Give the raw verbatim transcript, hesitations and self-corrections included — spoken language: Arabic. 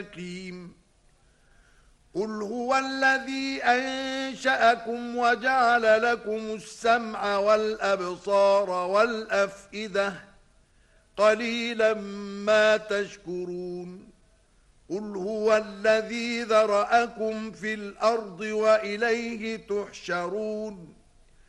مستقيم. قل هو الذي أنشأكم وجعل لكم السمع والأبصار والأفئدة قليلا ما تشكرون. قل هو الذي ذرأكم في الأرض وإليه تحشرون.